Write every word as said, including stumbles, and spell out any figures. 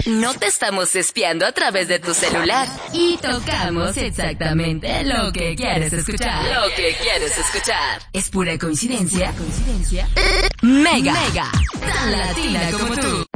No te estamos espiando a través de tu celular. Y tocamos exactamente lo que quieres escuchar. Lo que quieres escuchar. ¿Es pura coincidencia? ¿Coincidencia? Mega. Mega. Tan latina como tú.